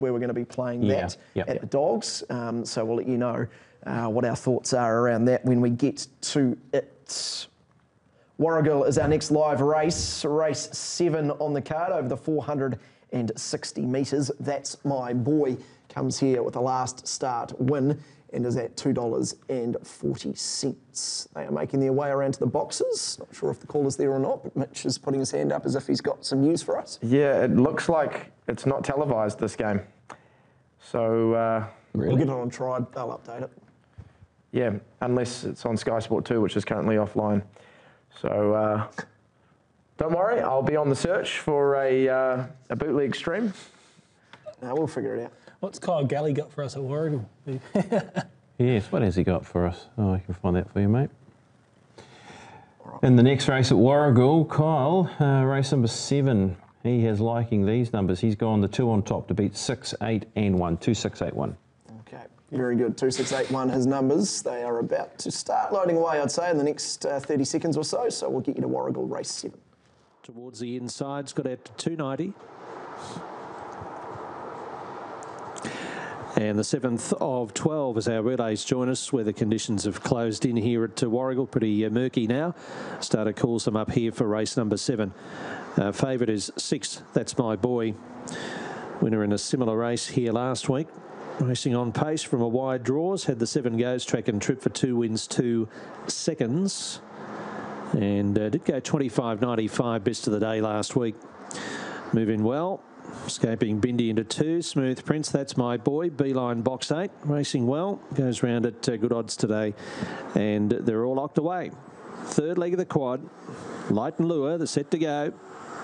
where we're going to be playing that at the Dogs. So we'll let you know what our thoughts are around that when we get to it. Warragul is our next live race, race 7 on the card over the 460 metres. That's My Boy comes here with a last start win and is at $2.40. They are making their way around to the boxes. Not sure if the caller's there or not, but Mitch is putting his hand up as if he's got some news for us. Yeah, it looks like it's not televised, this game. So we'll get it on Tribe, they'll update it. Yeah, unless it's on Sky Sport 2, which is currently offline. So don't worry, I'll be on the search for a bootleg stream. No, we'll figure it out. What's Kyle Galley got for us at Warragul? Yes, what has he got for us? Oh, I can find that for you, mate. In the next race at Warragul, Kyle, race number 7, he has liking these numbers. He's gone the 2 on top to beat 6, 8 and 1, 2, 6, 8, 1. Okay, very good. 2, 6, 8, 1, his numbers. They are about to start loading away, I'd say, in the next 30 seconds or so. So we'll get you to Warragul race 7. Towards the inside, it's got out to 290. And the 7th of 12 as our relays join us, where the conditions have closed in here at Warragul. Pretty murky now. Starter calls them up here for race number 7. Favourite is 6, That's My Boy. Winner in a similar race here last week. Racing on pace from a wide draws. Had the 7 goes track and trip for 2 wins, 2 seconds. And did go 25.95 best of the day last week. Moving well. Escaping Bindi into 2. Smooth Prince, That's My Boy. Beeline box 8. Racing well. Goes round at good odds today. And they're all locked away. Third leg of the quad. Light and Lure, they're set to go.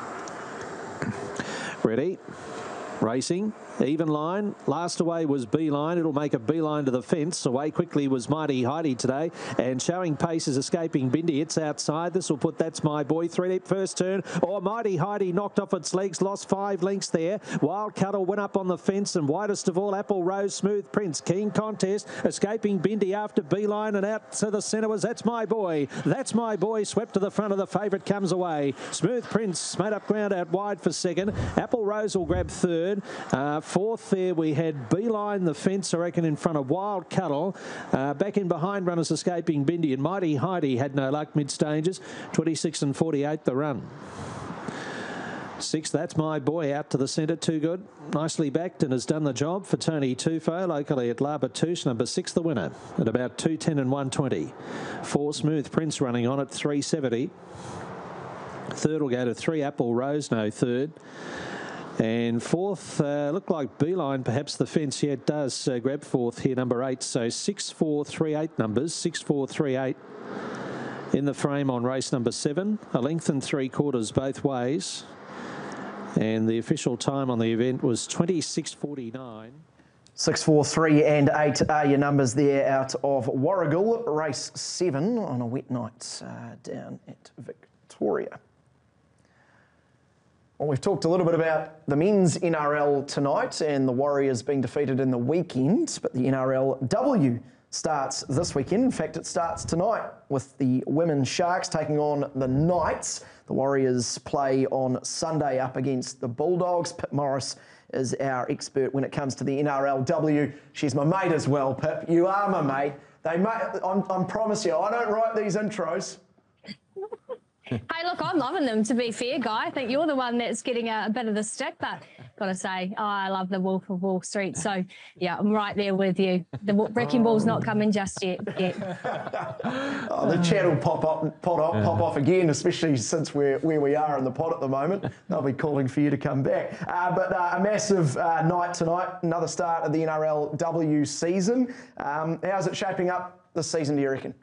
Ready. Racing. Even line. Last away was Beeline. It'll make a beeline to the fence. Away quickly was Mighty Heidi today. And showing pace is Escaping Bindi. It's outside. This will put That's My Boy. 3 deep first turn. Oh, Mighty Heidi knocked off its legs. Lost 5 lengths there. Wild Cuddle went up on the fence. And widest of all, Apple Rose, Smooth Prince. Keen contest. Escaping Bindi after Beeline. And out to the centre was That's My Boy. That's My Boy swept to the front of the favourite comes away. Smooth Prince made up ground out wide for second. Apple Rose will grab third. Fourth there we had Beeline, the fence, I reckon, in front of Wild Cuddle. Back in behind runners Escaping Bindi, and Mighty Heidi had no luck mid-stages. 26 and 48 the run. 6, That's My Boy, out to the centre, too good. Nicely backed and has done the job for Tony Tufo, locally at La Batouche. Number 6, the winner, at about 210 and 120. 4, Smooth Prince running on at 370. Third will go to 3, Apple Rose, no third. And fourth, looked like Beeline, perhaps the fence. Yeah, it does grab fourth here, number 8. So 6, 4, 3, 8 numbers, 6, 4, 3, 8 in the frame on race number 7. A length and 3/4 both ways. And the official time on the event was 26:49. 6, 4, 3 and 8 are your numbers there out of Warragul, race 7 on a wet night down at Victoria. Well, we've talked a little bit about the men's NRL tonight and the Warriors being defeated in the weekend, but the NRLW starts this weekend. In fact, it starts tonight with the Women's Sharks taking on the Knights. The Warriors play on Sunday up against the Bulldogs. Pip Morris is our expert when it comes to the NRLW. She's my mate as well, Pip. You are my mate. I promise you, I don't write these intros. Hey, look, I'm loving them, to be fair, Guy. I think you're the one that's getting a bit of the stick, but got to say, I love the Wolf of Wall Street. So, yeah, I'm right there with you. The wrecking ball's not coming just yet. The chat will pop off again, especially since we're where we are in the pod at the moment. They'll be calling for you to come back. But a massive night tonight, another start of the NRLW season. How's it shaping up this season, do you reckon?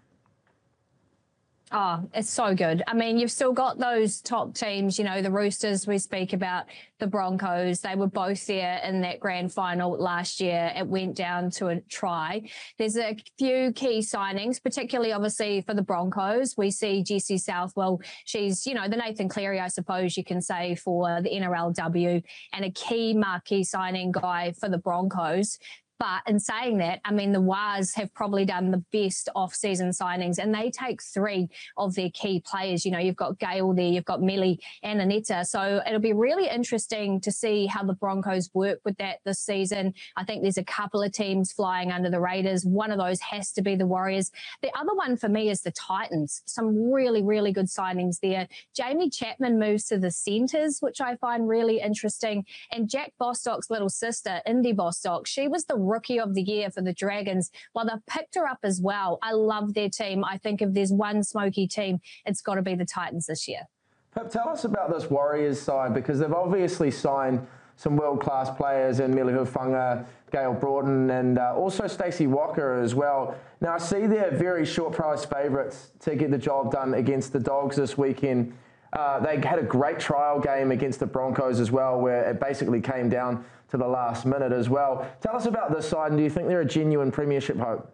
Oh, it's so good. I mean, you've still got those top teams, you know, the Roosters, we speak about, the Broncos. They were both there in that grand final last year. It went down to a try. There's a few key signings, particularly obviously for the Broncos. We see Jessie Southwell. She's, you know, the Nathan Cleary, I suppose you can say, for the NRLW, and a key marquee signing guy for the Broncos. But in saying that, I mean, the Wars have probably done the best off-season signings, and they take 3 of their key players. You know, you've got Gale there, you've got Millie and Aneta. So it'll be really interesting to see how the Broncos work with that this season. I think there's a couple of teams flying under the Raiders. One of those has to be the Warriors. The other one for me is the Titans. Some really, really good signings there. Jamie Chapman moves to the centres, which I find really interesting. And Jack Bostock's little sister, Indy Bostock, she was the Rookie of the Year for the Dragons. Well, they've picked her up as well. I love their team. I think if there's one smoky team, it's got to be the Titans this year. Pip, tell us about this Warriors side, because they've obviously signed some world-class players in Meli Hufanga, Gail Broughton, and also Stacey Walker as well. Now, I see they're very short-price favourites to get the job done against the Dogs this weekend. They had a great trial game against the Broncos as well, where it basically came down to the last minute as well. Tell us about this side, and do you think they're a genuine premiership hope?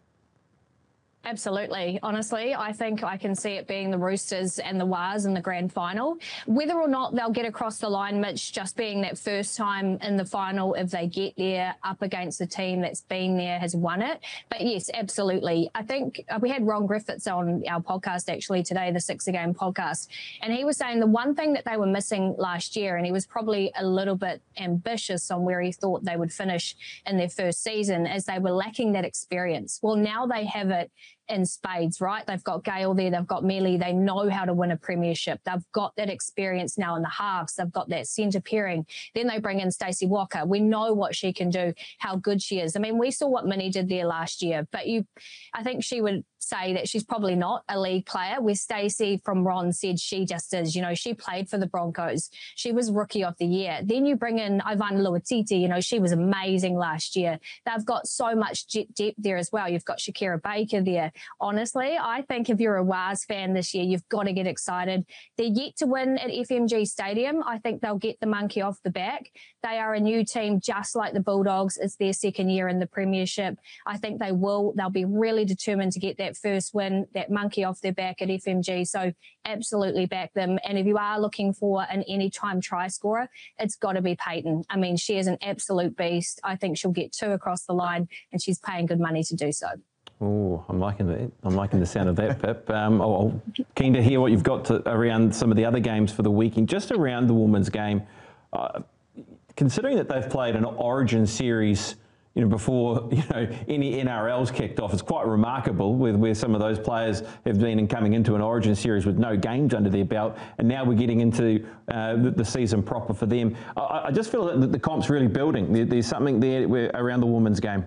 Absolutely. Honestly, I think I can see it being the Roosters and the Wars in the grand final. Whether or not they'll get across the line, Mitch, just being that first time in the final, if they get there up against the team that's been there, has won it. But yes, absolutely. I think we had Ron Griffiths on our podcast actually today, the 6 a Game podcast, and he was saying the one thing that they were missing last year, and he was probably a little bit ambitious on where he thought they would finish in their first season, is they were lacking that experience. Well, now they have it in spades, right? They've got Gale there, they've got Millie, they know how to win a premiership. They've got that experience now in the halves, they've got that centre pairing. Then they bring in Stacey Walker. We know what she can do, how good she is. I mean, we saw what Minnie did there last year, but I think she would say that she's probably not a league player, where Stacey from Ron said she just is. You know, she played for the Broncos. She was Rookie of the Year. Then you bring in Ivana Luatiti, you know, she was amazing last year. They've got so much depth there as well. You've got Shakira Baker there. Honestly, I think if you're a Wars fan this year, you've got to get excited. They're yet to win at FMG Stadium. I think they'll get the monkey off the back. They are a new team, just like the Bulldogs. It's their second year in the premiership. I think they'll be really determined to get that first win, that monkey off their back at FMG. So absolutely back them. And if you are looking for an anytime try scorer, it's got to be Peyton. I mean, she is an absolute beast. I think she'll get 2 across the line, and she's paying good money to do so. Oh, I'm liking that. I'm liking the sound of that, Pip. I'm keen to hear what you've got around some of the other games for the weekend. Just around the women's game, considering that they've played an Origin series, you know, before any NRLs kicked off, it's quite remarkable where some of those players have been coming into an Origin series with no games under their belt, and now we're getting into the season proper for them. I just feel that the comp's really building. There's something there around the women's game.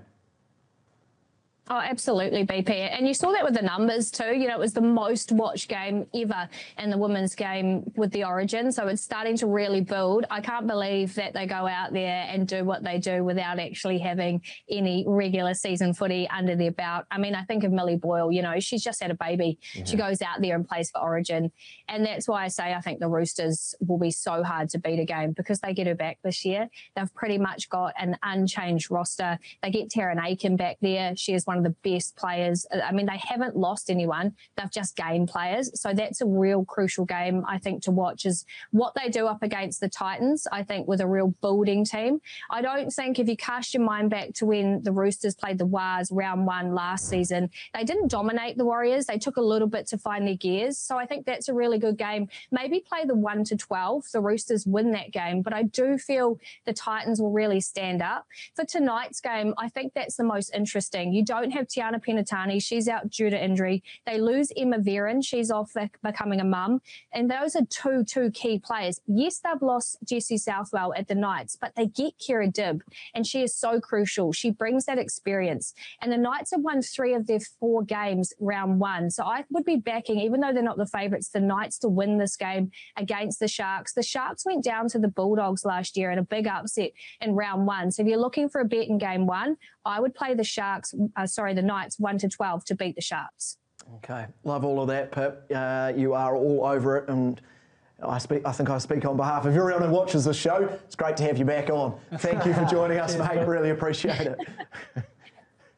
Oh, absolutely, BP. And you saw that with the numbers too. You know, it was the most watched game ever in the women's game with the Origin. So it's starting to really build. I can't believe that they go out there and do what they do without actually having any regular season footy under their belt. I mean, I think of Millie Boyle, you know, she's just had a baby. Mm-hmm. She goes out there and plays for Origin. And that's why I say I think the Roosters will be so hard to beat again, because they get her back this year. They've pretty much got an unchanged roster. They get Taryn Aiken back there. She is one of the best players. I mean, they haven't lost anyone. They've just gained players. So that's a real crucial game, I think, to watch, is what they do up against the Titans, I think, with a real building team. I don't think, if you cast your mind back to when the Roosters played the Wars round 1 last season, they didn't dominate the Warriors. They took a little bit to find their gears. So I think that's a really good game. Maybe play the 1-12. The Roosters win that game. But I do feel the Titans will really stand up. For tonight's game, I think that's the most interesting. You don't have Tiana Penatani. She's out due to injury. They lose Emma Veron. She's off becoming a mum. And those are two key players. Yes, they've lost Jessie Southwell at the Knights, but they get Kira Dibb, and she is so crucial. She brings that experience. And the Knights have won 3 of their 4 games round 1. So I would be backing, even though they're not the favourites, the Knights to win this game against the Sharks. The Sharks went down to the Bulldogs last year in a big upset in round 1. So if you're looking for a bet in game 1, I would play the the Knights 1-12 to beat the Sharks. Okay, love all of that, Pip. You are all over it, and I think I speak on behalf of everyone who watches this show. It's great to have you back on. Thank you for joining us, mate. Really appreciate it.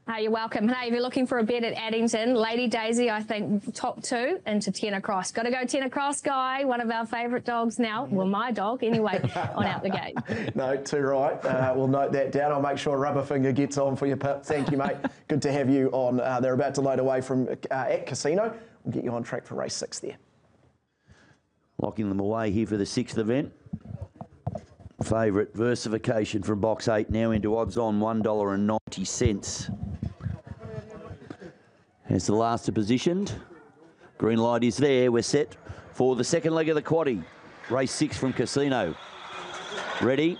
You're welcome. Hey, if you're looking for a bet at Addington, Lady Daisy, I think top 2 into Tenor Cross. Got to go Tenor Cross, Guy, one of our favourite dogs now. Well, my dog, anyway, on Out the Gate. No, too right. We'll note that down. I'll make sure Rubberfinger gets on for you, Pip. Thank you, mate. Good to have you on. They're about to load away from at Casino. We'll get you on track for race 6 there. Locking them away here for the 6th event. Favourite Versification from box 8 now into odds on $1.90. As the last are positioned, green light is there. We're set for the second leg of the quaddie. Race 6 from Casino. Ready?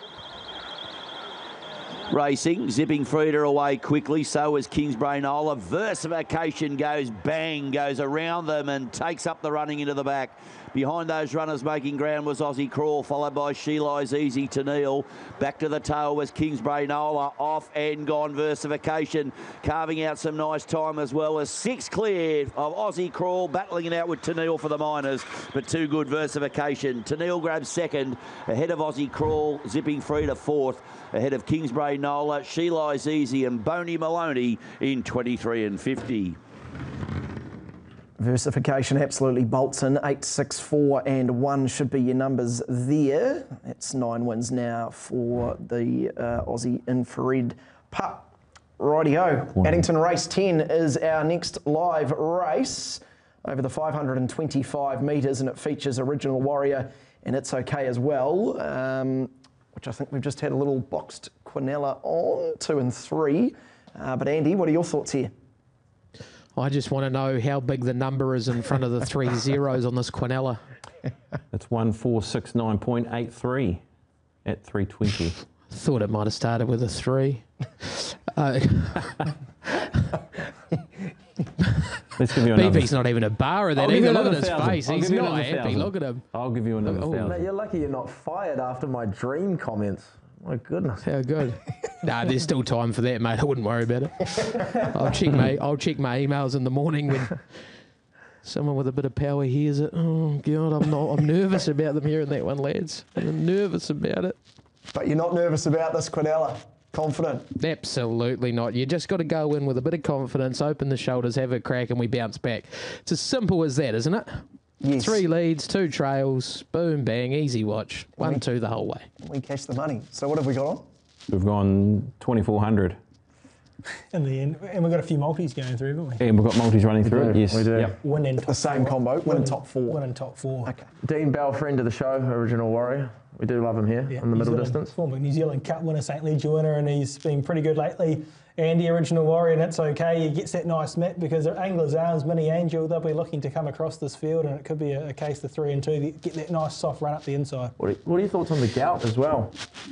Racing, zipping Frida away quickly. So is Kingsbury Nola. Versification goes bang, goes around them and takes up the running into the back. Behind those runners making ground was Aussie Crawl, followed by She Lies Easy to Neil. Back to the tail was Kingsbury Nola. Off and gone Versification, carving out some nice time as well as 6 clear of Aussie Crawl, battling it out with Tennille for the Miners, but too good Versification. Tennille grabs second, ahead of Aussie Crawl, zipping free to 4th, ahead of Kingsbury Nola, She Lies Easy and Boney Maloney in 23 and 50. Versification absolutely bolts in. 8, 6, 4 and 1 should be your numbers there. That's 9 wins now for the Aussie infrared pup. Rightio. Addington race 10 is our next live race over the 525 metres, and it features Original Warrior and It's Okay as well, which I think we've just had a little boxed Quinella on, 2 and 3. But Andy, what are your thoughts here? I just want to know how big the number is in front of the 3 zeros on this Quinella. It's 1469.83 at 320. Thought it might have started with a 3. Let's give you another. BB's not even a bar of that. Even look at his face. He's not happy. Look at him. I'll give you another 1,000. Mate, you're lucky you're not fired after my dream comments. My goodness. How good. Nah, there's still time for that, mate. I wouldn't worry about it. I'll check my emails in the morning when someone with a bit of power hears it. Oh God, I'm nervous about them hearing that one, lads. I'm nervous about it. But you're not nervous about this Quinella? Confident? Absolutely not. You just got to go in with a bit of confidence, open the shoulders, have a crack, and we bounce back. It's as simple as that, isn't it? Yes. 3 leads, 2 trails, boom, bang, easy watch. 1, 2 the whole way. We cash the money. So what have we got on? We've gone 2,400. In the end, and we've got a few multis going through, haven't we? And we've got multis running through it. Yes. We do. Yep. Win in top The same 4. combo, win in top 4. Win in top 4. Okay. Dean Bell, friend of the show, Original Warrior. We do love him here on the middle distance. Former New Zealand Cup winner, St. Leger winner, and he's been pretty good lately. Andy, Original Warrior, and It's Okay. He gets that nice mitt because Anglers Arms, Mini Angel, they'll be looking to come across this field, and it could be a case of 3 and 2, get that nice soft run up the inside. What are your thoughts on the Gout as well?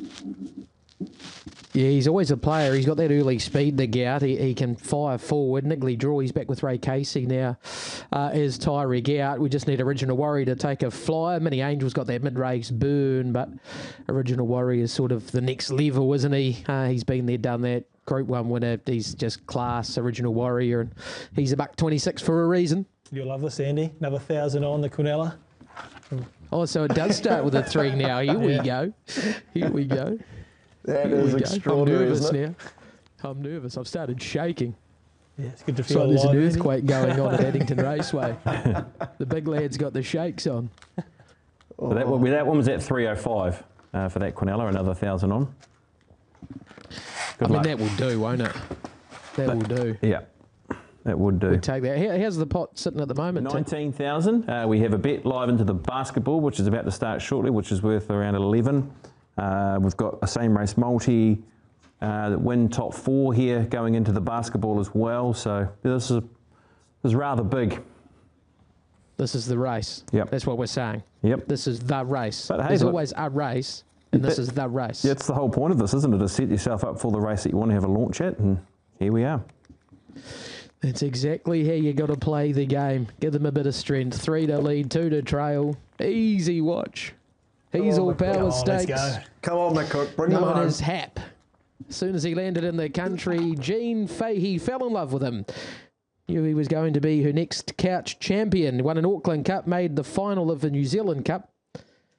Yeah, he's always a player. He's got that early speed, the Gout. He can fire forward. Niggly draw. He's back with Ray Casey now as Tyree Gout. We just need Original Warrior to take a flyer. Mini Angel's got that mid-race burn, but Original Warrior is sort of the next level, isn't he? He's been there, done that. Group 1 winner. He's just class, Original Warrior, and he's a $1.26 for a reason. You'll love this, Andy. Another 1,000 on the Quinella. Oh, so it does start with a 3 now. Here we go. Here we go. That Here is we go. extraordinary, I'm nervous isn't it? now. I'm nervous. I've started shaking. Yeah, it's good to It's feel like there's an alive, Andy. earthquake going on at Addington Raceway. The big lad's got the shakes on. So that one was at 305 for that Quinella, another 1,000 on. Good luck. That will do, won't it? That will do. Yeah, that would do. We'll take that. How's the pot sitting at the moment? 19,000. We have a bet live into the basketball, which is about to start shortly, which is worth around 11. We've got a same race multi that win top 4 here going into the basketball as well. So this is rather big. This is the race. Yep. That's what we're saying. Yep. This is the race. But hey, There's look, always a race, and this is the race. Yeah, it's the whole point of this, isn't it? To set yourself up for the race that you want to have a launch at, and here we are. That's exactly how you got to play the game. Give them a bit of strength. 3 to lead, 2 to trail. Easy watch. He's all power stakes. Let's go. Come on, McCook, bring them Known home. as Hap. As soon as he landed in the country, Jean Fahey fell in love with him. Knew he was going to be her next couch champion. Won an Auckland Cup, made the final of the New Zealand Cup.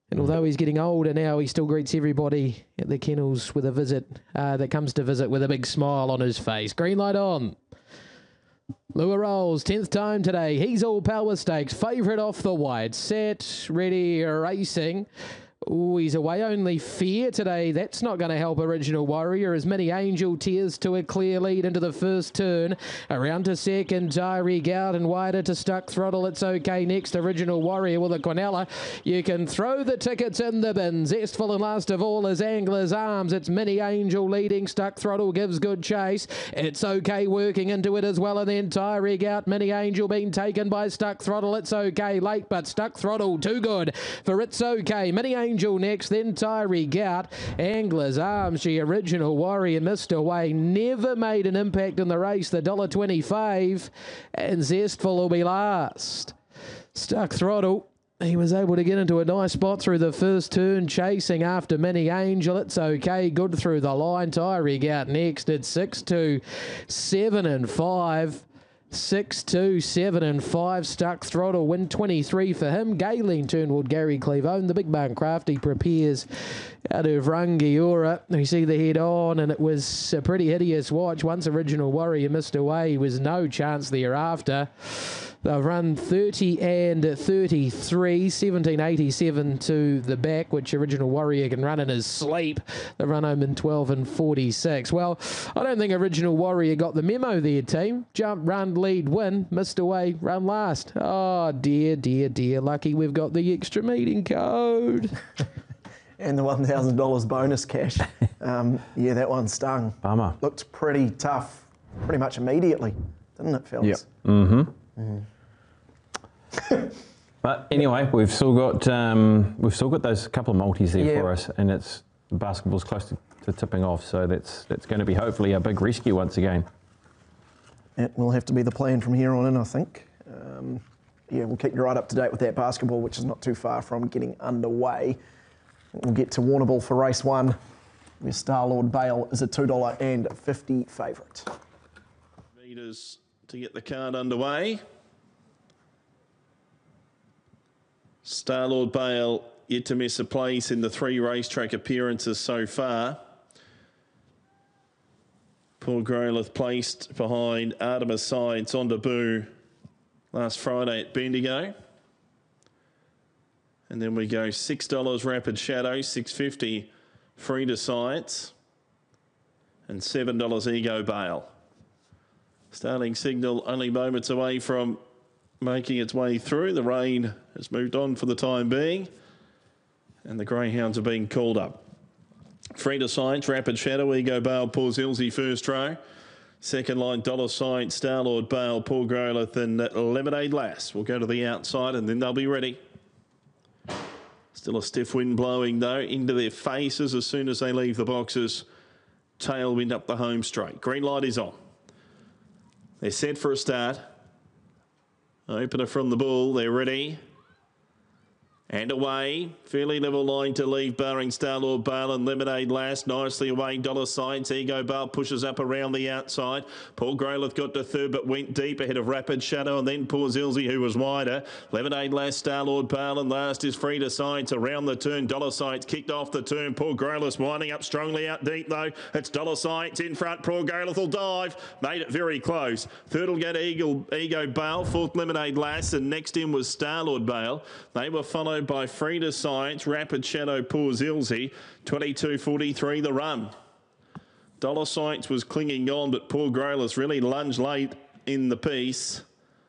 And although he's getting older now, he still greets everybody at the kennels with a visit that comes to visit with a big smile on his face. Green light on. Lua rolls, 10th time today. He's all power stakes. Favourite off the wide. Set, ready, racing. Oh, he's away only Fear today. That's not going to help Original Warrior as Mini Angel tears to a clear lead into the first turn. Around to second, Diary Gout and wider to Stuck Throttle. It's okay next. Original Warrior with a Quinella. You can throw the tickets in the bin. Zestful and last of all is Angler's Arms. It's Mini Angel leading. Stuck Throttle gives good chase. It's okay working into it as well. And then Diary Gout, Mini Angel being taken by Stuck Throttle. It's okay late, but Stuck Throttle too good for It's Okay. Mini Angel next, then Tyree Gout. Angler's Arms, the Original Warrior missed away, never made an impact in the race, the $1.25, and Zestful will be last. Stuck Throttle, he was able to get into a nice spot through the first turn, chasing after Mini Angel. It's okay, good through the line. Tyree Gout next, it's 6-2, 7 and 5. 6-2, 7 and 5. Stuck Throttle, win 23 for him. Galen Turnwood, Gary Cleavone. The big barn crafty prepares out of Rangiora. We see the head on, and it was a pretty hideous watch. Once Original Warrior missed away, he was no chance thereafter. They've run 30 and 33, 1787 to the back, which Original Warrior can run in his sleep. They run home in 12 and 46. Well, I don't think Original Warrior got the memo there, team. Jump, run, lead, win. Missed away, run last. Oh, dear, dear, dear. Lucky we've got the extra meeting code. And the $1,000 bonus cash. Yeah, that one stung. Bummer. Looked pretty tough pretty much immediately, didn't it, fellas? Yep. Mm-hmm. But anyway, we've still got those couple of multis there for us, and it's basketball's close to tipping off, so that's going to be hopefully a big rescue once again. It will have to be the plan from here on in, I think. Yeah, we'll keep you right up to date with that basketball, which is not too far from getting underway. We'll get to Warrnambool for race 1, where Starlord Bale is a $2.50 favourite. Meters to get the card underway. Starlord Bale yet to miss a place in the 3 racetrack appearances so far. Paul Grolith placed behind Artemis Sides on debut last Friday at Bendigo. And then we go $6 Rapid Shadow, $6.50 Frida Science, and $7 Ego Bale. Starting signal only moments away from making its way through. The rain has moved on for the time being, and the greyhounds are being called up. Frida Science, Rapid Shadow, Ego Bale, Paul Zilsey first row. Second line, Dollar Science, Starlord Bale, Paul Grolith, and Lemonade Lass will go to the outside, and then they'll be ready. Still a stiff wind blowing, though, into their faces as soon as they leave the boxes. Tailwind up the home straight. Green light is on. They're set for a start. Opener from the bull. They're ready. And away. Fairly level line to leave, barring Starlord Bale and Lemonade Lass. Nicely away, Dollar Science. Ego Bale pushes up around the outside. Paul Grolith got to third but went deep ahead of Rapid Shadow, and then Paul Zilsey, who was wider. Lemonade Lass, Starlord Bale, and last is Frida Science around the turn. Dollar Science kicked off the turn. Paul Grolith winding up strongly out deep, though. It's Dollar Science in front. Paul Grolith will dive. Made it very close. Third will go to Ego Bale. Fourth, Lemonade Lass, and next in was Starlord Bale. They were followed by Frida Science, Rapid Shadow, Paul Zilsey, 22.43 the run. Dollar Science was clinging on, but Paul Grolith really lunged late in the piece.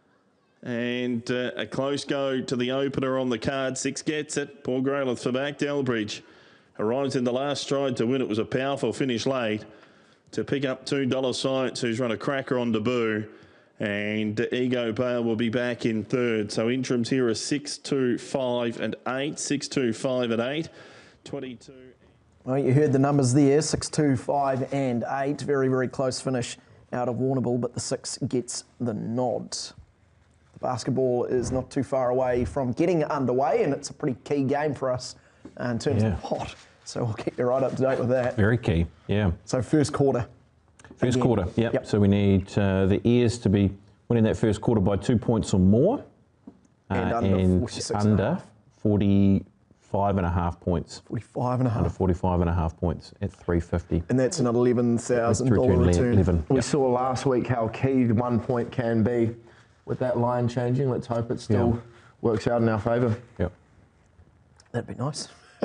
And a close go to the opener on the card. 6 gets it. Paul Grolith for back. Delbridge arrives in the last stride to win. It was a powerful finish late to pick up $2 Science, who's run a cracker on debut. And Ego Bale will be back in third. So interims here are 6, 2, 5 and 8. 6, 2, 5 and 8. 22. Well, you heard the numbers there, 6, 2, 5 and 8. Very, very close finish out of Warrnambool, but the 6 gets the nod. The basketball is not too far away from getting underway, and it's a pretty key game for us in terms of pot. So we'll keep you right up to date with that. Very key, yeah. So first quarter. First quarter, yep. So we need the Ears to be winning that first quarter by 2 points or more. And under 46 under 40, 45.5 points. 45.5. Under 45.5 points at 350. And that's an $11,000 Return return. 11. We saw last week how key 1 point can be with that line changing. Let's hope it still works out in our favour. Yep. That'd be nice.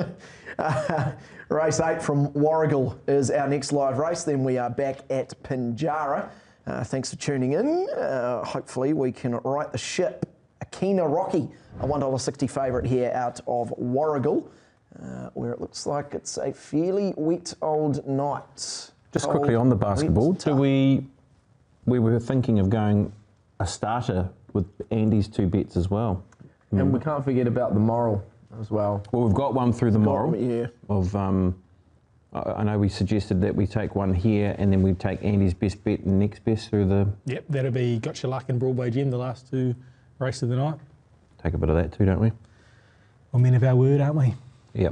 Race 8 from Warragul is our next live race. Then we are back at Pinjarra. Thanks for tuning in. Hopefully we can right the ship. Akina Rocky, a $1.60 favourite here out of Warragul, where it looks like it's a fairly wet old night. Just quickly on the basketball, we were thinking of going a starter with Andy's 2 bets as well. And we can't forget about the moral as well. Well, we've got one through the moral. Yeah. Of I know we suggested that we take one here and then we take Andy's best bet and next best through the... Yep, that'll be Gotcha Luck and Broadway Gem, the last 2 races of the night. Take a bit of that too, don't we? We're men of our word, aren't we? Yep.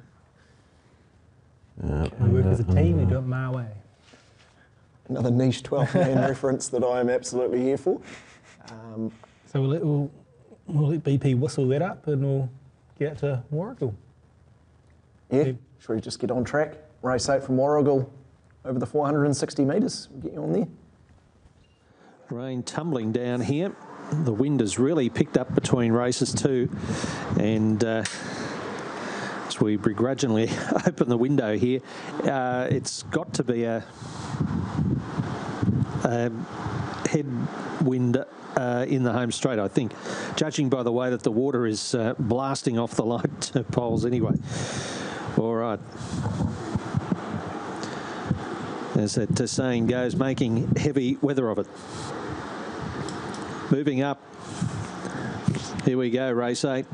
We work as a team and do it my way. Another niche 12-man reference that I am absolutely here for. So we'll let BP whistle that up and we'll get out to Warragul. Yeah, should we just get on track? Race 8 from Warragul over the 460 metres. We'll get you on there. Rain tumbling down here. The wind has really picked up between races 2, and as we begrudgingly open the window here, it's got to be a headwind in the home straight, I think, judging by the way that the water is blasting off the light poles anyway. All right. As that saying goes, making heavy weather of it. Moving up. Here we go, race 8.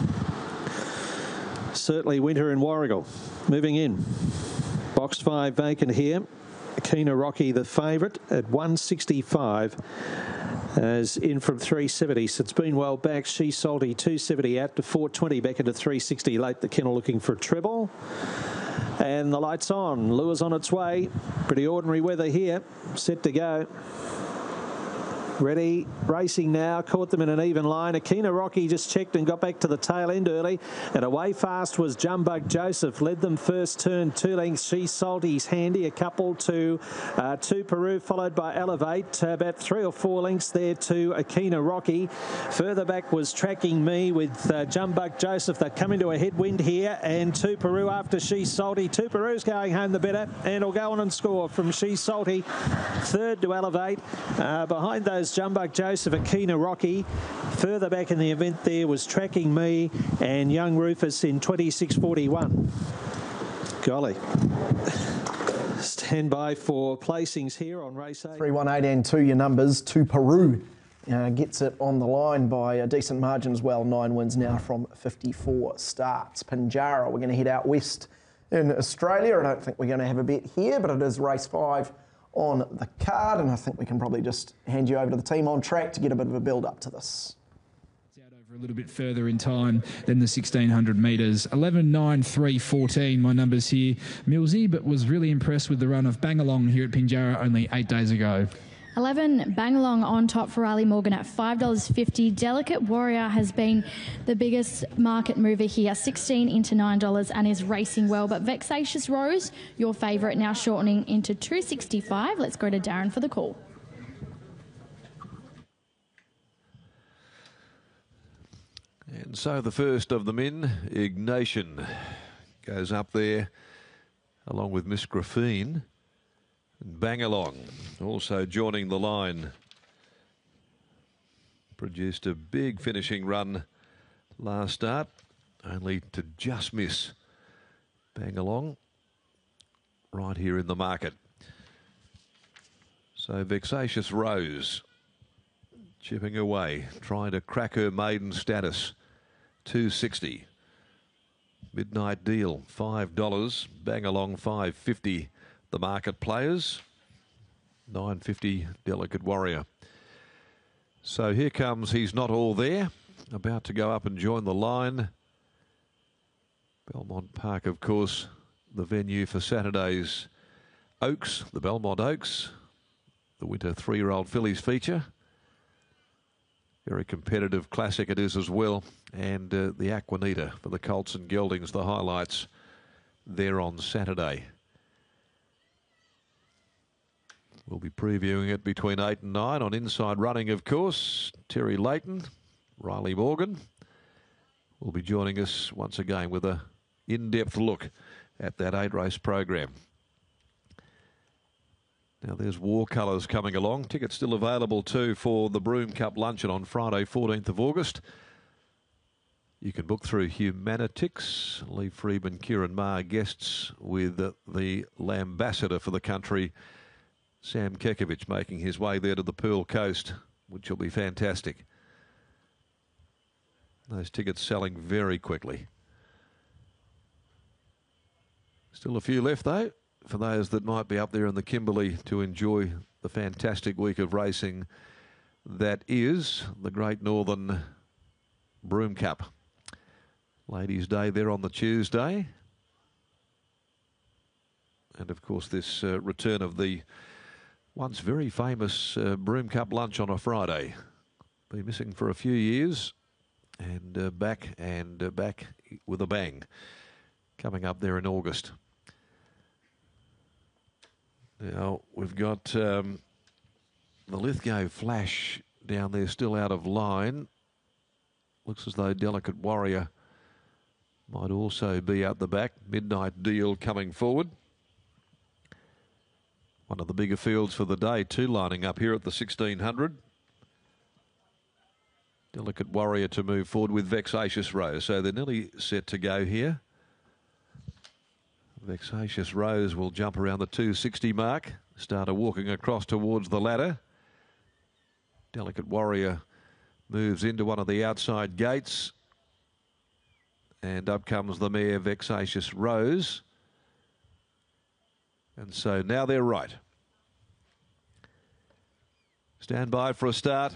Certainly winter in Warragul. Moving in. Box 5 vacant here. Akina Rocky, the favourite, at 165. As in from 370. So it's been well back. She's Salty 270 out to 420, back into 360. Late the kennel looking for a treble. And the light's on. Lure's on its way. Pretty ordinary weather here. Set to go. Ready, racing now, caught them in an even line. Akina Rocky just checked and got back to the tail end early. And away fast was Jumbug Joseph, led them first turn 2 lengths. She's Salty's handy, a couple to Peru, followed by Elevate. About 3 or 4 lengths there to Akina Rocky. Further back was Tracking Me with Jumbug Joseph. They come into a headwind here, and Peru after She's Salty. Peru's going home the better, and will go on and score from She's Salty. Third to Elevate. Behind those Jumbug Joseph, Akina Rocky. Further back in the event there was Tracking Me and Young Rufus in 26.41. Golly. Stand by for placings here on race 8. 3, 1, 8 and 2 your numbers. To Peru gets it on the line by a decent margin as well. 9 wins now from 54 starts. Pinjarra, we're going to head out west in Australia. I don't think we're going to have a bet here, but it is race 5 on the card, and I think we can probably just hand you over to the team on track to get a bit of a build up to this. Out over a little bit further in time than the 1600 metres. 11, 9, 3, 14, my numbers here. Millsy, but was really impressed with the run of Bangalong here at Pinjarra only 8 days ago. 11, Bangalong on top for Riley Morgan at $5.50. Delicate Warrior has been the biggest market mover here, 16 into $9 and is racing well. But Vexatious Rose, your favourite, now shortening into $2.65. Let's go to Darren for the call. And so the first of them in, Ignatian, goes up there along with Miss Graphene. Bangalong also joining the line. Produced a big finishing run last start, only to just miss Bangalong right here in the market. So Vexatious Rose chipping away, trying to crack her maiden status. 260. Midnight Deal, $5. Bangalong, $5.50. The market players, $9.50 Delicate Warrior. So here comes He's Not All There, about to go up and join the line. Belmont Park, of course, the venue for Saturday's Oaks, the Belmont Oaks, the winter 3-year-old fillies feature. Very competitive classic it is as well. And the Aquanita for the Colts and Geldings, the highlights there on Saturday. We'll be previewing it between 8 and 9 on Inside Running, of course. Terry Layton, Riley Morgan will be joining us once again with a in-depth look at that 8-race program. Now there's War Colours coming along. Tickets still available too for the Broome Cup luncheon on Friday, 14th of August. You can book through Humanitix. Lee Freeman, Kieran Maher, guests with the Lambassador for the country, Sam Kekovich, making his way there to the Pearl Coast, which will be fantastic. Those tickets selling very quickly. Still a few left though, for those that might be up there in the Kimberley to enjoy the fantastic week of racing that is the Great Northern Broome Cup. Ladies' Day there on the Tuesday. And of course this return of the once very famous Broome Cup lunch on a Friday. Been missing for a few years and back with a bang. Coming up there in August. Now we've got the Lithgow Flash down there still out of line. Looks as though Delicate Warrior might also be out the back. Midnight Deal coming forward. One of the bigger fields for the day too, lining up here at the 1600. Delicate Warrior to move forward with Vexatious Rose. So they're nearly set to go here. Vexatious Rose will jump around the 260 mark. Started walking across towards the ladder. Delicate Warrior moves into one of the outside gates. And up comes the mare Vexatious Rose. And so now they're right. Stand by for a start.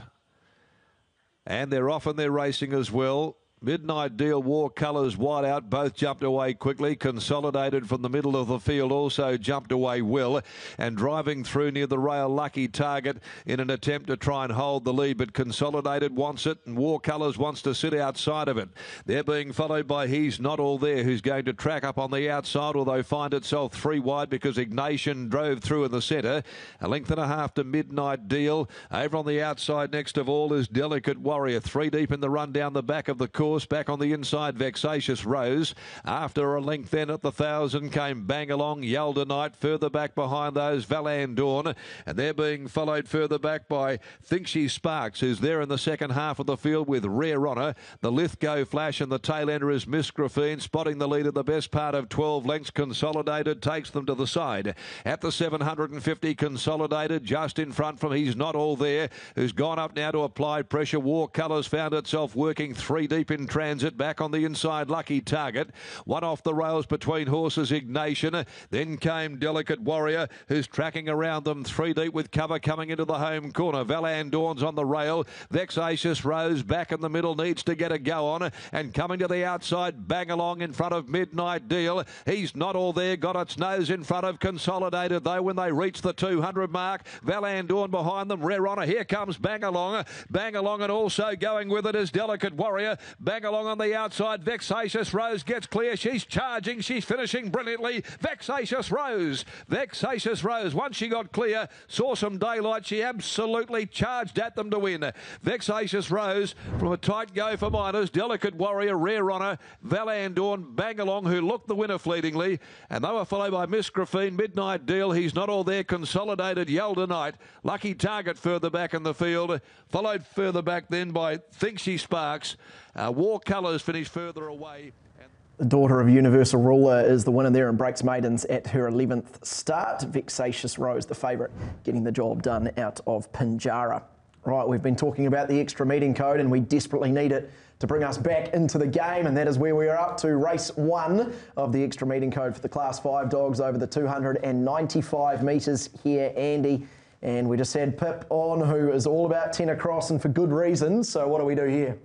And they're off and they're racing as well. Midnight Deal, War Colours wide out, both jumped away quickly. Consolidated from the middle of the field also jumped away well, and driving through near the rail, Lucky Target in an attempt to try and hold the lead, but Consolidated wants it and War Colours wants to sit outside of it. They're being followed by He's Not All There, who's going to track up on the outside, although find itself 3 wide because Ignatian drove through in the centre. A length and a half to Midnight Deal. Over on the outside next of all is Delicate Warrior, 3 deep in the run down the back of the course. Back on the inside, Vexatious Rose. After a length then at the 1,000 came Bang Along, Yalda Knight. Further back behind those, Valan Dawn. And they're being followed further back by Think She Sparks, who's there in the second half of the field with Rare Honour. The Lithgow Flash and the tail ender is Miss Graphene, spotting the lead at the best part of 12 lengths. Consolidated takes them to the side. At the 750, Consolidated just in front from He's Not All There, who's gone up now to apply pressure. War Colours found itself working 3 deep in transit. Back on the inside, Lucky Target. One off the rails between horses, Ignatian. Then came Delicate Warrior, who's tracking around them 3 deep with cover coming into the home corner. Valan Dawn's on the rail. Vexatious Rose back in the middle, needs to get a go on. And coming to the outside, Bang Along in front of Midnight Deal. He's Not All There, got its nose in front of Consolidated though when they reach the 200 mark. Valan Dawn behind them. Rare Honour. Here comes Bang Along. Bang Along, and also going with it is Delicate Warrior. Bang Along on the outside. Vexatious Rose gets clear. She's charging. She's finishing brilliantly. Vexatious Rose. Vexatious Rose. Once she got clear, saw some daylight. She absolutely charged at them to win. Vexatious Rose from a tight go for minors. Delicate Warrior, Rare Honour, Valan Dawn, Bang Along, who looked the winner fleetingly. And they were followed by Miss Graphene, Midnight Deal. He's Not All There. Consolidated, Yalda Knight. Lucky Target further back in the field. Followed further back then by Think She Sparks. War Colours finished further away. The daughter of Universal Ruler is the winner there and breaks maidens at her 11th start. Vexatious Rose, the favourite, getting the job done out of Pinjarra. Right, we've been talking about the extra meeting code and we desperately need it to bring us back into the game, and that is where we are up to race 1 of the extra meeting code for the Class 5 dogs over the 295 metres here, Andy. And we just had Pip on, who is all about 10 across and for good reason. So what do we do here?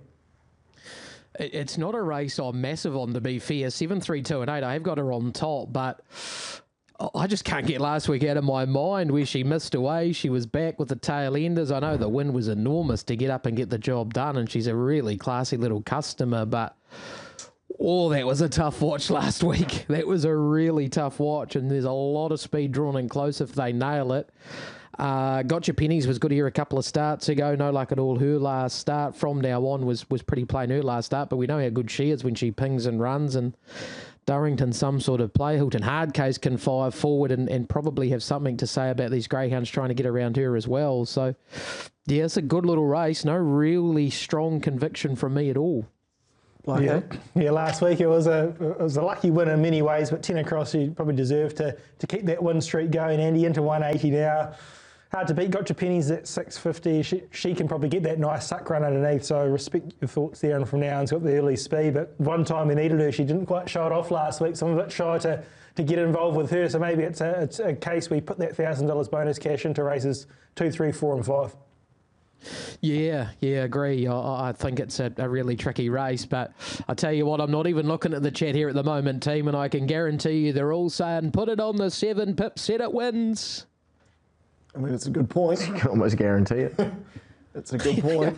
It's not a race I'm massive on, to be fair. 7, 3, 2 and 8, I have got her on top, but I just can't get last week out of my mind where she missed away. She was back with the tail enders. I know the win was enormous to get up and get the job done, and she's a really classy little customer, but that was a tough watch last week. That was a really tough watch, and there's a lot of speed drawn in close if they nail it. Gotcha Pennies was good here a couple of starts ago. No luck at all her last start. From now on was pretty plain her last start, but we know how good she is when she pings and runs, and Durrington some sort of play. Hilton Hardcase can fire forward and probably have something to say about these greyhounds trying to get around her as well. So, yeah, it's a good little race. No really strong conviction from me at all. Yeah, last week it was a lucky win in many ways, but 10 across, she probably deserved to keep that win streak going. Andy into 180 now. Hard to beat. Gotcha Pennies at 650. She can probably get that nice suck run underneath, so respect your thoughts there. And from now on, it's got the early speed, but one time we needed her, she didn't quite show it off last week, so I'm a bit shy to get involved with her. So maybe it's a case we put that $1,000 bonus cash into races 2, 3, 4 and 5. Yeah, agree. I think it's a really tricky race, but I tell you what, I'm not even looking at the chat here at the moment, team, and I can guarantee you they're all saying, put it on the 7, Pip said it wins. I mean, it's a good point. You can almost guarantee it. It's a good point.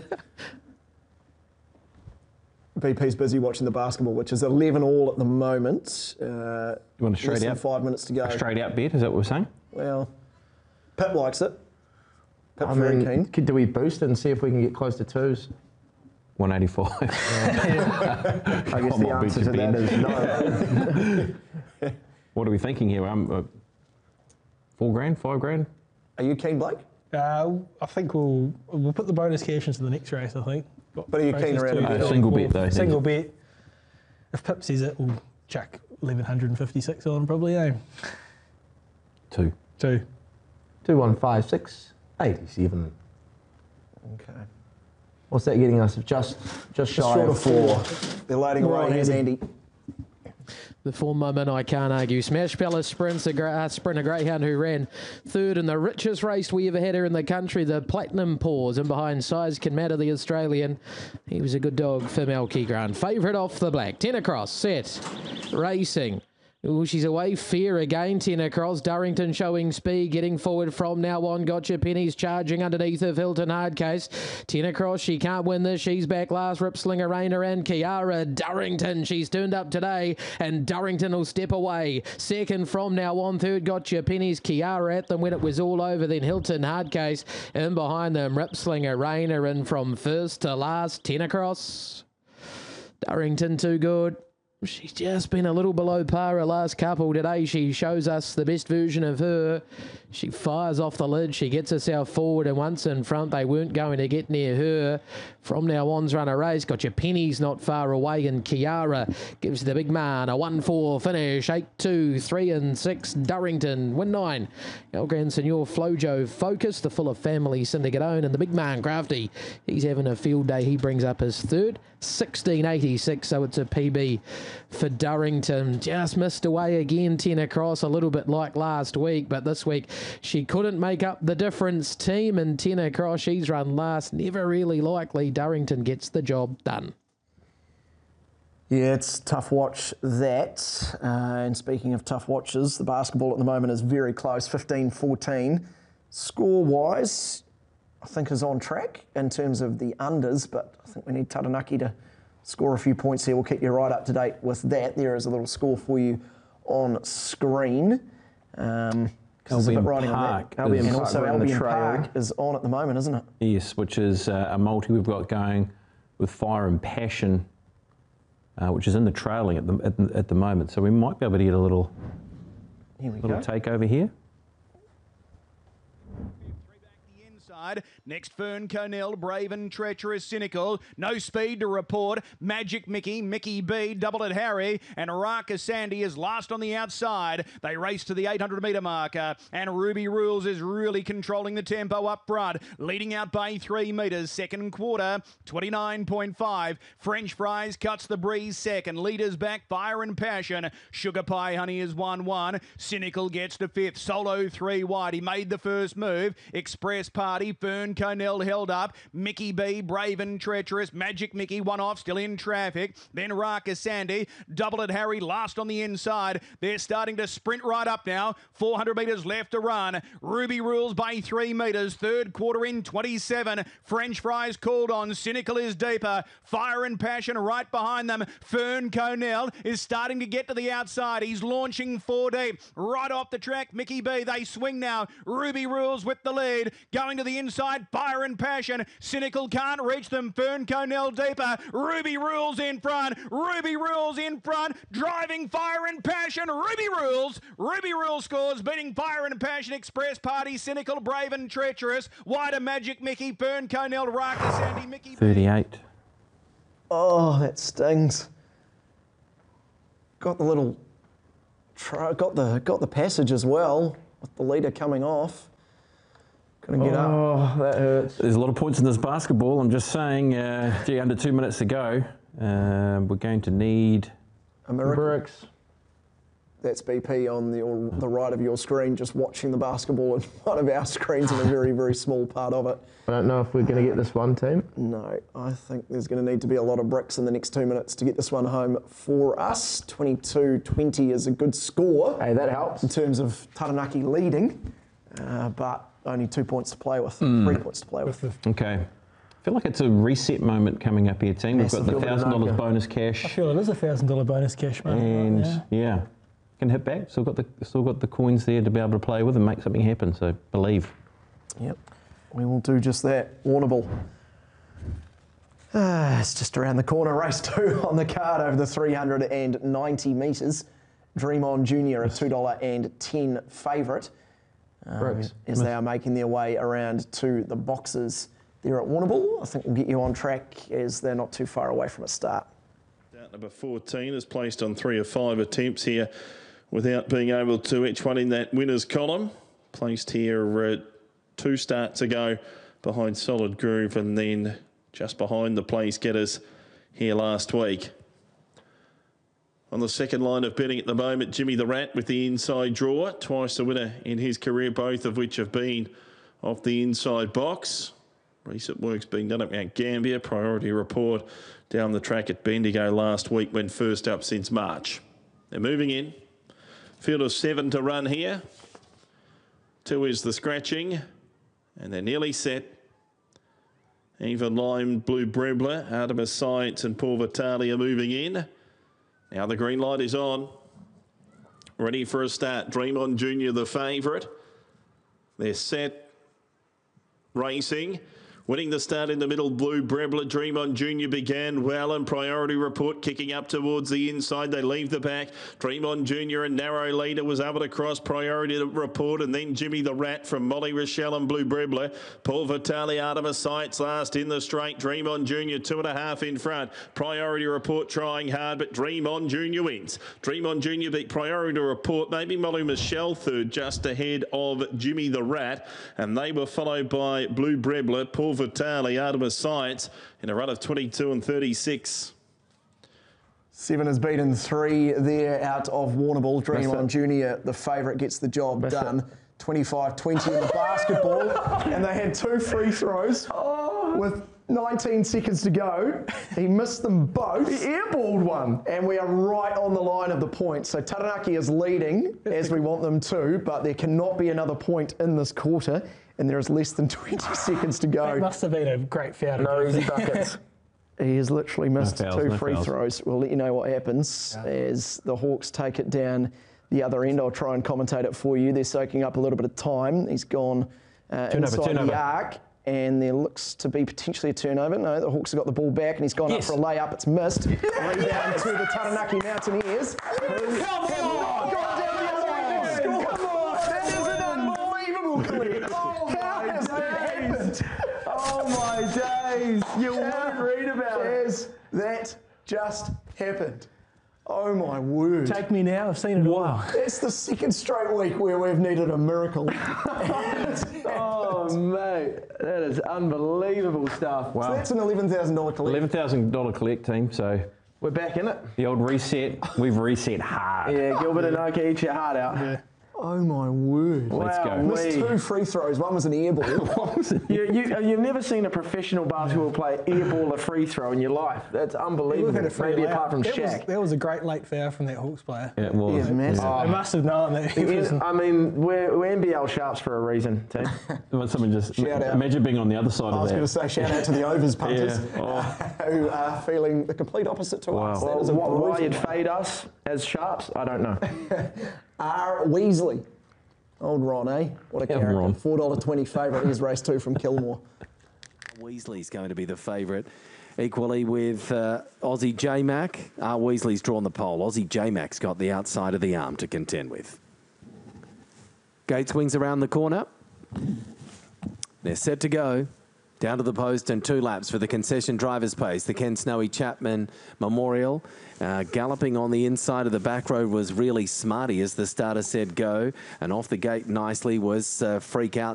BP's busy watching the basketball, which is 11-all at the moment. You want a straight out? 5 minutes to go. A straight out bet, is that what we're saying? Well, Pip likes it. Pip's I very mean, keen. do we boost it and see if we can get close to 2s? 185. I guess the answer to that is no. What are we thinking here? $4 grand, $5 grand? Are you keen, Blake? I think we'll put the bonus cash into the next race, I think. But are you keen around a single bet, though? Single bet. If Pip says it, we'll chuck 1,156 on probably, eh? 2. 2156 87. Okay. What's that getting us? Just shy Short of 4. They're loading away. Here's Andy. The form moment I can't argue. Smash Palace sprinter greyhound who ran third in the richest race we ever had here in the country, the Platinum Paws, and behind Size Can Matter, the Australian. He was a good dog for Malky Grant. Favourite off the black. 10 across, set, racing. Ooh, she's away fair again, 10 across. Durrington showing speed, getting forward from now on. Gotcha Pennies charging underneath of Hilton Hardcase. 10 across, she can't win this. She's back last. Ripslinger, Rainer and Kiara. Durrington, she's turned up today, and Durrington will step away. Second from now on. Third, Gotcha Pennies. Kiara at them when it was all over. Then Hilton Hardcase in behind them. Ripslinger, Rainer in from first to last. 10 across. Durrington too good. She's just been a little below par her last couple. Today she shows us the best version of her. She fires off the lid. She gets herself forward, and once in front, they weren't going to get near her. From now on's run a race. Gotcha Pennies not far away, and Kiara gives the big man a 1-4 finish. 8-2, 3 and 6. Durrington win 9. El Gran Senor Flojo Focus, the Fuller family syndicate own, and the big man Crafty. He's having a field day. He brings up his third. 1686, so it's a PB for Durrington. Just missed away again, 10 across, a little bit like last week, but this week she couldn't make up the difference, team, and 10 across, she's run last. Never really likely. Durrington gets the job done. Yeah, it's a tough watch, that. And speaking of tough watches, the basketball at the moment is very close, 15-14. Score-wise, I think is on track in terms of the unders, but I think we need Taranaki to score a few points here. We'll keep you right up to date with that. There is a little score for you on screen. Albion Park. And also Albion Park is on at the moment, isn't it? Yes, which is a multi we've got going with Fire and Passion, which is in the trailing at the moment. So we might be able to get a little takeover here. Next, Fern Cornell, brave and treacherous, cynical. No speed to report. Magic Mickey, Mickey B, double at Harry, and Raka Sandy is last on the outside. They race to the 800-metre marker, and Ruby Rules is really controlling the tempo up front, leading out by 3 metres. Second quarter, 29.5. French Fries cuts the breeze second. Leaders back, Fire and Passion. Sugar Pie Honey is 1-1. Cynical gets to fifth. Solo 3 wide. He made the first move. Express Park Party. Fern Conell held up. Mickey B, brave and treacherous. Magic Mickey, one off, still in traffic. Then Raka Sandy, Double It Harry, last on the inside. They're starting to sprint right up now. 400 metres left to run. Ruby Rules by 3 metres. Third quarter in 27. French Fries called on. Cynical is deeper. Fire and Passion right behind them. Fern Conell is starting to get to the outside. He's launching 4 deep. Right off the track, Mickey B. They swing now. Ruby Rules with the lead. Going to the inside, Fire and Passion. Cynical can't reach them. Fern Conell deeper. Ruby Rules in front. Ruby Rules in front. Driving Fire and Passion. Ruby Rules. Ruby Rules scores, beating Fire and Passion. Express Party, Cynical, brave and treacherous. Wider Magic Mickey, Fern Conell, Raka Sandy, Mickey. 38. Oh, that stings. Got the little, got the passage as well with the leader coming off. Couldn't get up. Oh, that hurts. There's a lot of points in this basketball. I'm just saying, gee, under 2 minutes to go. We're going to need a miracle. Bricks. That's BP on the right of your screen, just watching the basketball on one of our screens in a very, very small part of it. I don't know if we're going to get this one, team. No, I think there's going to need to be a lot of bricks in the next 2 minutes to get this one home for us. 22-20 is a good score. Hey, that helps. In terms of Taranaki leading, but only 2 points to play with, 3 points to play with. Okay. I feel like it's a reset moment coming up here, team. We've got the $1,000 bonus cash. I feel it is a $1,000 bonus cash moment. And right yeah, can hit back. Still got the coins there to be able to play with and make something happen. So believe. Yep, we will do just that. Warrnambool. It's just around the corner. Race 2 on the card over the 390 metres. Dream On Junior, a $2.10 favourite. As they are making their way around to the boxes there at Warrnambool. I think we'll get you on track as they're not too far away from a start. Start number 14 is placed on 3 of 5 attempts here without being able to each one in that winners column. Placed here 2 starts ago behind Solid Groove and then just behind the place getters here last week. On the second line of betting at the moment, Jimmy the Rat with the inside draw. Twice the winner in his career, both of which have been off the inside box. Recent work's been done at Mount Gambier. Priority Report down the track at Bendigo last week when first up since March. They're moving in. Field of 7 to run here. 2 is the scratching. And they're nearly set. Even Lime, Blue Brebler, Artemis Science and Paul Vitale are moving in. Now the green light is on. Ready for a start. Dream On Junior, the favourite. They're set. Racing. Winning the start in the middle, Blue Brebler. Dream On Junior began well and Priority Report kicking up towards the inside. They leave the back. Dream On Junior and narrow leader was able to cross Priority Report and then Jimmy the Rat from Molly Rochelle and Blue Brebler. Paul Vitale, Artemis Sights last in the straight. Dream On Junior 2.5 in front. Priority Report trying hard, but Dream On Junior wins. Dream On Junior beat Priority Report. Maybe Molly Michelle third, just ahead of Jimmy the Rat. And they were followed by Blue Brebler, Paul Vitale, Artemis Science in a run of 22 and 36. 7 has beaten 3 there out of Warrnambool. Dream On Junior, the favourite, gets the job done. 25-20 in the basketball. And they had 2 free throws with 19 seconds to go. He missed them both. He airballed one. And we are right on the line of the point. So Taranaki is leading, as we want them to, but there cannot be another point in this quarter. And there is less than 20 seconds to go. That must have been a great foul. No easy buckets. He has literally missed No fouls, 2 no free fouls. throws. We'll let you know what happens as the Hawks take it down the other end. I'll try and commentate it for you. They're soaking up a little bit of time. He's gone inside the arc, and there looks to be potentially a turnover. No, the Hawks have got the ball back, and he's gone up for a layup. It's missed. Rebound to the Taranaki Mountaineers. Come on! That is an unbelievable clip. How has that happened? Oh my days. You won't read about it. Has that just happened? Oh my word. Take me now, I've seen it all. It's the second straight week where we've needed a miracle. Oh mate, that is unbelievable stuff. So that's an $11,000 collect. $11,000 collect, team. So We're back in it. the old reset. We've reset hard. Yeah, Gilbert and Oki, eat your heart out. I Oh my word. Let's go. Missed 2 free throws. One was an air ball. You've never seen a professional basketball player airball a free throw in your life. That's unbelievable. Maybe apart from Shaq. That was a great late foul from that Hawks player. Yeah, it was. Yeah, massive. They must have known that he was... I mean, we're NBL sharps for a reason, team. Someone just Shout out. imagine being on the other side I of was that. going to say shout out to the overs punters Yeah. who are feeling the complete opposite to us. That is a Why brutal you'd one. fade us as sharps, I don't know. R. Weasley. Old Ron, eh? What a character. Ron. $4.20 favourite. Here's race 2 from Kilmore. Weasley's going to be the favourite. Equally with Aussie J-Mac. Weasley's drawn the pole. Aussie J-Mac's got the outside of the arm to contend with. Gate swings around the corner. They're set to go. Down to the post and 2 laps for the concession driver's pace. The Ken Snowy Chapman Memorial. Galloping on the inside of the back road was really smarty as the starter said go. And off the gate nicely was Freak Out.